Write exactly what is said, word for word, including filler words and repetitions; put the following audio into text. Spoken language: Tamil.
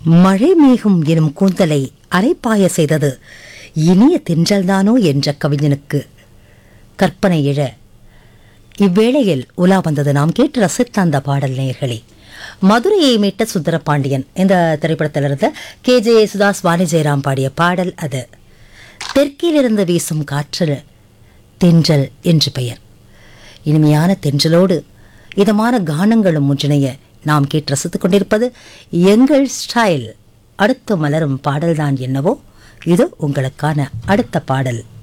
மழை மேகம் எனும் கூந்தலை அரைப்பாய செய்தது இனிய தென்றல்தானோ என்ற கவிஞனுக்கு கற்பனை எழ இவ்வேளையில் உலா வந்தது நாம் கேட்டு ரசித்த அந்த பாடல் நேயர்களே. மதுரையை மீட்ட சுந்தரபாண்டியன் இந்த திரைப்படத்திலிருந்து கே ஜே யேசுதாஸ் வாணி ஜெயராம் பாடிய பாடல் அது. தெற்கிலிருந்து வீசும் காற்று தென்றல் என்று பெயர். இனிமையான தென்றலோடு இதமான கானங்களும் ஒன்றிணைய நாம் கேட்டு ரசித்துக் கொண்டிருப்பது எங்கள் ஸ்டைல். அடுத்து மலரும் பாடல்தான் என்னவோ, இது உங்களுக்கான அடுத்த பாடல்.